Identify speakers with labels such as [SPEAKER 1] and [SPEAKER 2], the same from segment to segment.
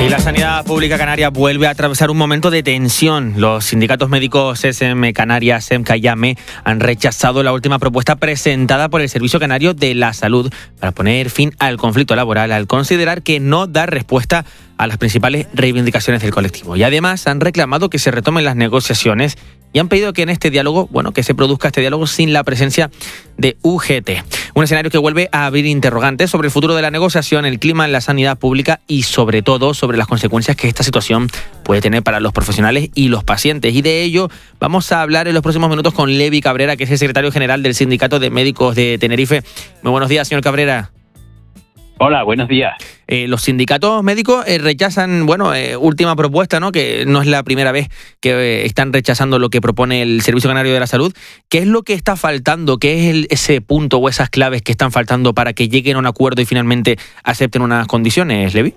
[SPEAKER 1] Y la sanidad pública canaria vuelve a atravesar un momento de tensión. Los sindicatos médicos SEM Canarias, SEMCA y AME han rechazado la última propuesta presentada por el Servicio Canario de la Salud para poner fin al conflicto laboral, al considerar que no da respuesta a las principales reivindicaciones del colectivo. Y además han reclamado que se retomen las negociaciones y han pedido que en este diálogo, que se produzca este diálogo sin la presencia de UGT. Un escenario que vuelve a abrir interrogantes sobre el futuro de la negociación, el clima en la sanidad pública y sobre todo sobre las consecuencias que esta situación puede tener para los profesionales y los pacientes. Y de ello vamos a hablar en los próximos minutos con Levi Cabrera, que es el secretario general del Sindicato de Médicos de Tenerife. Muy buenos días, señor Cabrera.
[SPEAKER 2] Hola, buenos días.
[SPEAKER 1] Los sindicatos médicos rechazan, última propuesta, ¿no? Que no es la primera vez que están rechazando lo que propone el Servicio Canario de la Salud. ¿Qué es lo que está faltando? ¿Qué es ese punto o esas claves que están faltando para que lleguen a un acuerdo y finalmente acepten unas condiciones, Levi?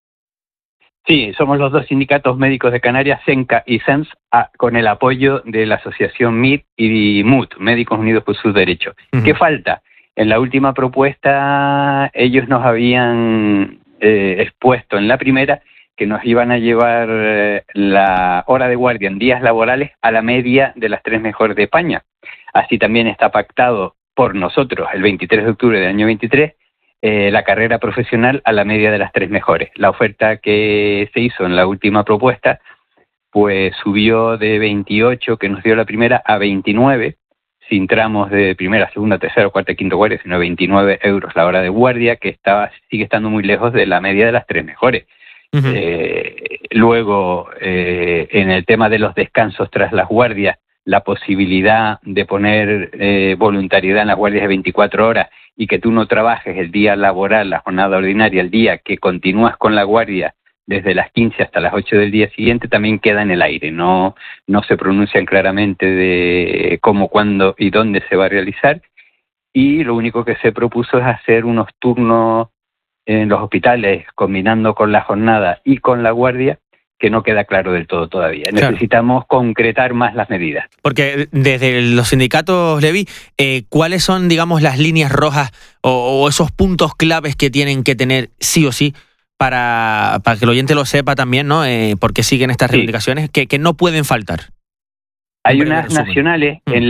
[SPEAKER 2] Sí, somos los dos sindicatos médicos de Canarias, SEMCA y SEMS, con el apoyo de la asociación MIT y MUT, Médicos Unidos por sus Derechos. Uh-huh. ¿Qué falta? En la última propuesta ellos nos habían expuesto en la primera que nos iban a llevar la hora de guardia en días laborales a la media de las 3 mejores de España. Así también está pactado por nosotros el 23 de octubre del año 23 la carrera profesional a la media de las 3 mejores. La oferta que se hizo en la última propuesta pues subió de 28 que nos dio la primera a 29, sin tramos de primera, segunda, tercera, cuarta y quinta guardia, sino 29 euros la hora de guardia, que sigue estando muy lejos de la media de las 3 mejores. Uh-huh. Luego, en el tema de los descansos tras las guardias, la posibilidad de poner voluntariedad en las guardias de 24 horas y que tú no trabajes el día laboral, la jornada ordinaria, el día que continúas con la guardia, desde las 15 hasta las 8 del día siguiente, también queda en el aire. No se pronuncian claramente de cómo, cuándo y dónde se va a realizar. Y lo único que se propuso es hacer unos turnos en los hospitales, combinando con la jornada y con la guardia, que no queda claro del todo todavía. Claro. Necesitamos concretar más las medidas.
[SPEAKER 1] Porque desde los sindicatos, Levi, ¿cuáles son, las líneas rojas o esos puntos claves que tienen que tener sí o sí para que el oyente lo sepa también, ¿no? Porque siguen estas reivindicaciones que no pueden faltar?
[SPEAKER 2] Hay unas nacionales en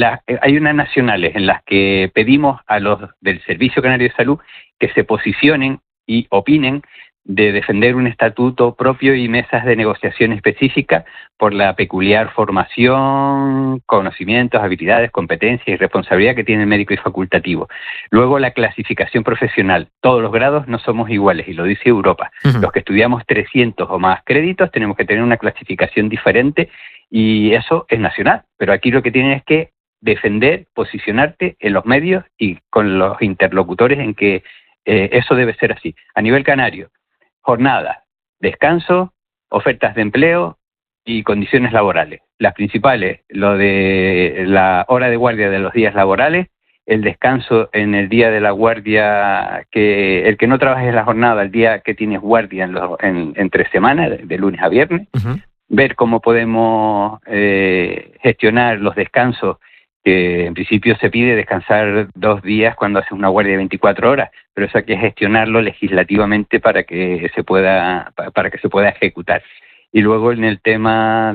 [SPEAKER 2] las que pedimos a los del Servicio Canario de Salud que se posicionen y opinen de defender un estatuto propio y mesas de negociación específica por la peculiar formación, conocimientos, habilidades, competencias y responsabilidad que tiene el médico y facultativo. Luego, la clasificación profesional. Todos los grados no somos iguales, y lo dice Europa. Uh-huh. Los que estudiamos 300 o más créditos tenemos que tener una clasificación diferente, y eso es nacional. Pero aquí lo que tienes es que defender, posicionarte en los medios y con los interlocutores en que eso debe ser así. A nivel canario, jornada, descanso, ofertas de empleo y condiciones laborales. Las principales, lo de la hora de guardia de los días laborales, el descanso en el día de la guardia, que el que no trabajes la jornada, el día que tienes guardia entre semanas, de lunes a viernes, uh-huh. Ver cómo podemos gestionar los descansos, que en principio se pide descansar 2 días cuando haces una guardia de 24 horas, pero eso hay que gestionarlo legislativamente para que se pueda ejecutar. Y luego en el tema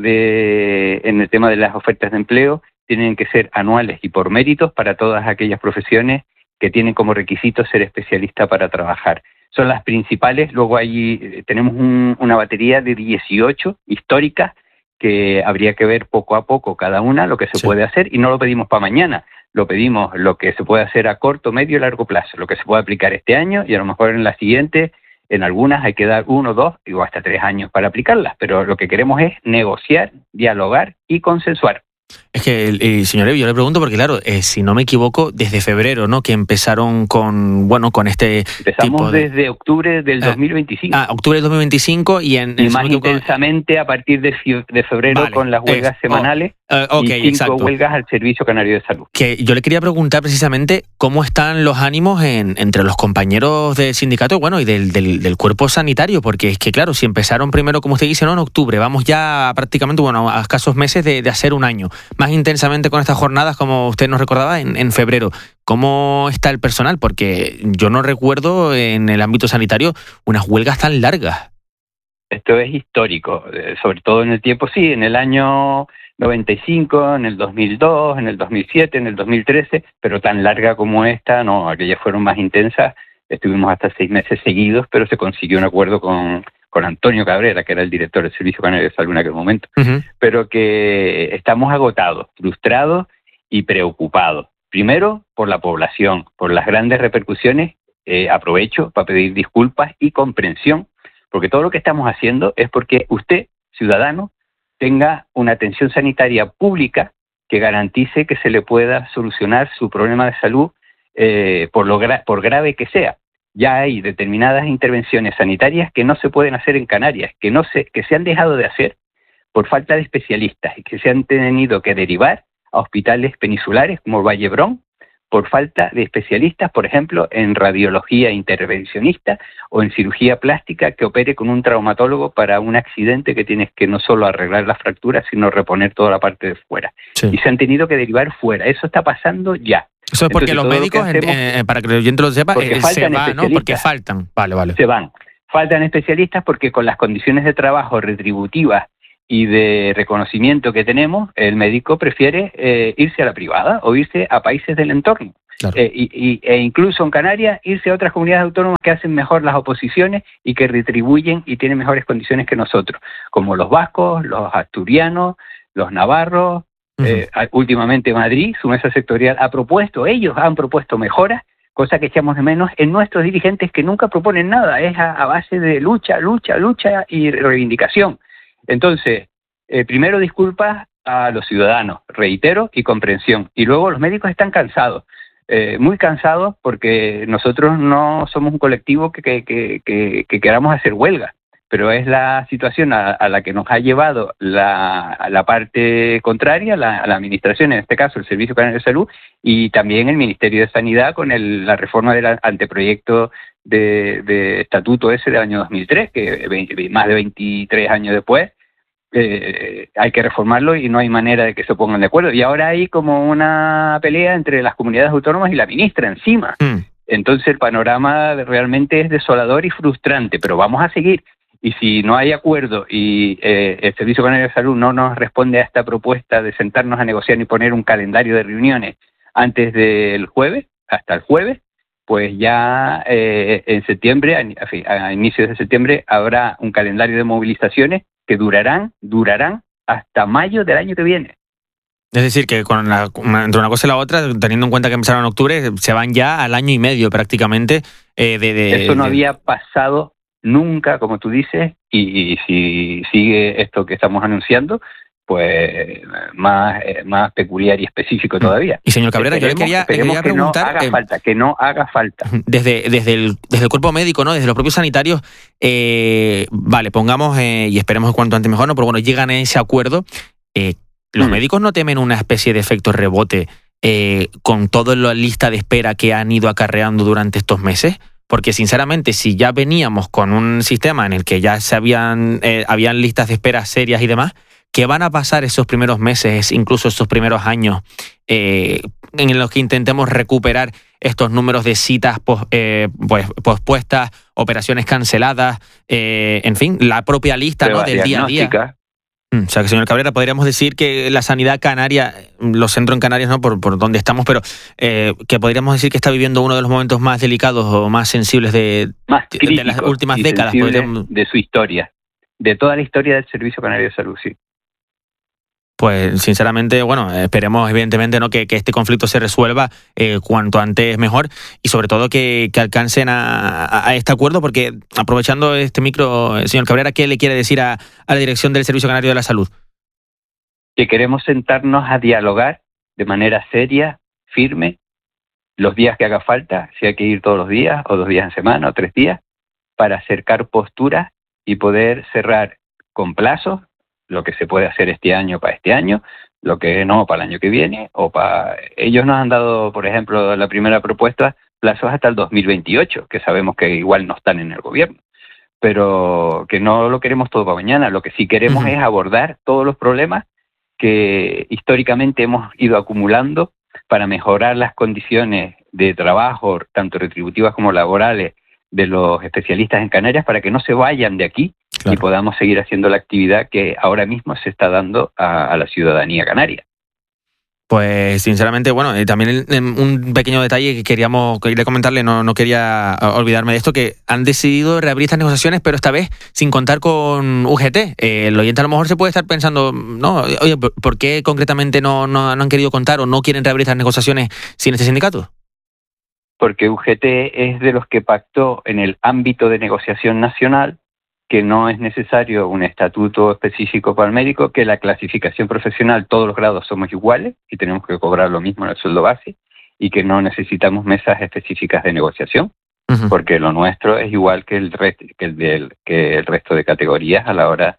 [SPEAKER 2] de las ofertas de empleo, tienen que ser anuales y por méritos para todas aquellas profesiones que tienen como requisito ser especialista para trabajar. Son las principales. Luego tenemos una batería de 18 históricas que habría que ver poco a poco cada una lo que se puede hacer, y no lo pedimos para mañana, lo pedimos lo que se puede hacer a corto, medio y largo plazo, lo que se puede aplicar este año, y a lo mejor en la siguiente, en algunas hay que dar 1, 2 o hasta 3 años para aplicarlas, pero lo que queremos es negociar, dialogar y consensuar.
[SPEAKER 1] Es que, señor Levi, yo le pregunto porque, claro, si no me equivoco, desde febrero, ¿no?, que empezaron con este
[SPEAKER 2] Empezamos
[SPEAKER 1] tipo
[SPEAKER 2] desde octubre del 2025.
[SPEAKER 1] Octubre del 2025 y
[SPEAKER 2] más intensamente a partir de febrero, vale, con las huelgas semanales y 5 huelgas al Servicio Canario de Salud.
[SPEAKER 1] Que yo le quería preguntar precisamente cómo están los ánimos entre los compañeros del sindicato, y del cuerpo sanitario, porque es que, claro, si empezaron primero, como usted dice, ¿no?, en octubre, vamos ya prácticamente, a escasos meses de hacer un año. Más intensamente con estas jornadas, como usted nos recordaba, en febrero. ¿Cómo está el personal? Porque yo no recuerdo en el ámbito sanitario unas huelgas tan largas.
[SPEAKER 2] Esto es histórico, sobre todo en el tiempo, sí, en el año 95, en el 2002, en el 2007, en el 2013, pero tan larga como esta, no, aquellas fueron más intensas, estuvimos hasta 6 meses seguidos, pero se consiguió un acuerdo con Antonio Cabrera, que era el director del Servicio Canario de Salud en aquel momento, pero que estamos agotados, frustrados y preocupados. Primero, por la población, por las grandes repercusiones. Aprovecho para pedir disculpas y comprensión, porque todo lo que estamos haciendo es porque usted, ciudadano, tenga una atención sanitaria pública que garantice que se le pueda solucionar su problema de salud por grave que sea. Ya hay determinadas intervenciones sanitarias que no se pueden hacer en Canarias, que se han dejado de hacer por falta de especialistas y que se han tenido que derivar a hospitales peninsulares como Vallebrón por falta de especialistas, por ejemplo, en radiología intervencionista o en cirugía plástica que opere con un traumatólogo para un accidente que tienes que no solo arreglar las fracturas, sino reponer toda la parte de fuera. Sí. Y se han tenido que derivar fuera. Eso está pasando ya.
[SPEAKER 1] Eso es porque entonces, los médicos, para que el oyente lo sepa, se van, ¿no? Porque faltan. Vale.
[SPEAKER 2] Se van. Faltan especialistas porque con las condiciones de trabajo retributivas y de reconocimiento que tenemos, el médico prefiere irse a la privada o irse a países del entorno. Claro. E incluso en Canarias irse a otras comunidades autónomas que hacen mejor las oposiciones y que retribuyen y tienen mejores condiciones que nosotros, como los vascos, los asturianos, los navarros. Últimamente Madrid, su mesa sectorial, ellos han propuesto mejoras, cosa que echamos de menos en nuestros dirigentes que nunca proponen nada, es a base de lucha y reivindicación. Entonces, primero disculpas a los ciudadanos, reitero, y comprensión. Y luego los médicos están cansados, muy cansados, porque nosotros no somos un colectivo que queramos hacer huelga, pero es la situación a la que nos ha llevado la parte contraria, la administración, en este caso el Servicio Canario de Salud, y también el Ministerio de Sanidad con la reforma del anteproyecto de estatuto ese del año 2003, que más de 23 años después hay que reformarlo y no hay manera de que se pongan de acuerdo. Y ahora hay como una pelea entre las comunidades autónomas y la ministra encima. Entonces el panorama realmente es desolador y frustrante, pero vamos a seguir. Y si no hay acuerdo y el Servicio Canario de Salud no nos responde a esta propuesta de sentarnos a negociar y poner un calendario de reuniones antes del jueves, hasta el jueves, pues ya en septiembre, a inicios de septiembre, habrá un calendario de movilizaciones que durarán hasta mayo del año que viene.
[SPEAKER 1] Es decir, que entre una cosa y la otra, teniendo en cuenta que empezaron en octubre, se van ya al año y medio prácticamente.
[SPEAKER 2] Eso no había pasado nunca, como tú dices, y si sigue esto que estamos anunciando, pues más peculiar y específico todavía.
[SPEAKER 1] Y señor Cabrera, yo le quería preguntar...
[SPEAKER 2] Que no haga falta.
[SPEAKER 1] Desde el cuerpo médico, ¿no? Desde los propios sanitarios, vale, pongamos, y esperemos cuanto antes mejor, ¿no? Pero bueno, llegan a ese acuerdo. ¿Los médicos no temen una especie de efecto rebote con toda la lista de espera que han ido acarreando durante estos meses? Porque, sinceramente, si ya veníamos con un sistema en el que ya habían listas de espera serias y demás, ¿qué van a pasar esos primeros meses, incluso esos primeros años, en los que intentemos recuperar estos números de citas pospuestas, operaciones canceladas, en fin, la propia lista, ¿no?, del día a día? O sea, que, señor Cabrera, podríamos decir que la sanidad canaria, lo centro en Canarias, ¿no?, por donde estamos, pero que podríamos decir que está viviendo uno de los momentos más delicados o más sensibles de las últimas décadas.
[SPEAKER 2] De su historia, de toda la historia del Servicio Canario de Salud, sí.
[SPEAKER 1] Pues, sinceramente, bueno, esperemos, evidentemente, ¿no?, que este conflicto se resuelva cuanto antes mejor y, sobre todo, que alcancen a este acuerdo, porque, aprovechando este micro, señor Cabrera, ¿qué le quiere decir a la dirección del Servicio Canario de la Salud?
[SPEAKER 2] Que queremos sentarnos a dialogar de manera seria, firme, los días que haga falta, si hay que ir todos los días, o 2 días en semana, o 3 días, para acercar posturas y poder cerrar con plazos lo que se puede hacer este año para este año, lo que no para el año que viene, ellos nos han dado, por ejemplo, la primera propuesta, plazos hasta el 2028, que sabemos que igual no están en el gobierno, pero que no lo queremos todo para mañana. Lo que sí queremos es abordar todos los problemas que históricamente hemos ido acumulando para mejorar las condiciones de trabajo, tanto retributivas como laborales, de los especialistas en Canarias, para que no se vayan de aquí y podamos seguir haciendo la actividad que ahora mismo se está dando a la ciudadanía canaria.
[SPEAKER 1] Pues sinceramente, bueno, también un pequeño detalle que quería comentarle, no quería olvidarme de esto, que han decidido reabrir estas negociaciones, pero esta vez sin contar con UGT. El oyente a lo mejor se puede estar pensando, no, oye, ¿por qué concretamente no han querido contar o no quieren reabrir estas negociaciones sin este sindicato?
[SPEAKER 2] Porque UGT es de los que pactó en el ámbito de negociación nacional que no es necesario un estatuto específico para el médico, que la clasificación profesional, todos los grados somos iguales y tenemos que cobrar lo mismo en el sueldo base, y que no necesitamos mesas específicas de negociación, porque lo nuestro es igual que el resto de categorías a la hora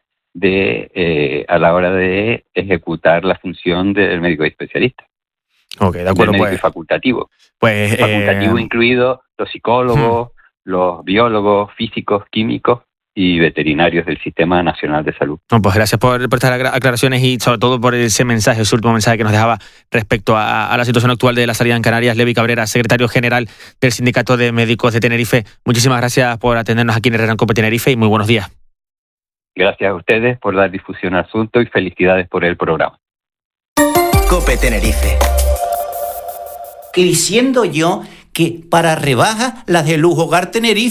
[SPEAKER 2] de ejecutar la función del médico especialista.
[SPEAKER 1] Ok, de acuerdo.
[SPEAKER 2] Del médico facultativo.
[SPEAKER 1] Facultativo
[SPEAKER 2] incluido los psicólogos, los biólogos, físicos, químicos y veterinarios del Sistema Nacional de Salud.
[SPEAKER 1] No, pues gracias por estas aclaraciones y sobre todo por ese último mensaje que nos dejaba respecto a la situación actual de la sanidad en Canarias. Levi Cabrera, secretario general del Sindicato de Médicos de Tenerife. Muchísimas gracias por atendernos aquí en el Cope Tenerife y muy buenos días.
[SPEAKER 2] Gracias a ustedes por dar difusión al asunto y felicidades por el programa.
[SPEAKER 3] Cope Tenerife.
[SPEAKER 4] Y diciendo yo que para rebajas las de Lujo Hogar Tenerife